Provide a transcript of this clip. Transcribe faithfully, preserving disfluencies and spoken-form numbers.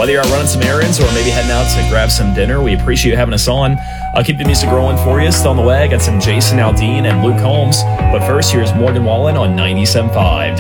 Whether you're out running some errands or maybe heading out to grab some dinner, we appreciate you having us on. I'll keep the music growing for you. Still on the way, I got some Jason Aldean and Luke Combs. But first, here's Morgan Wallen on ninety-seven point five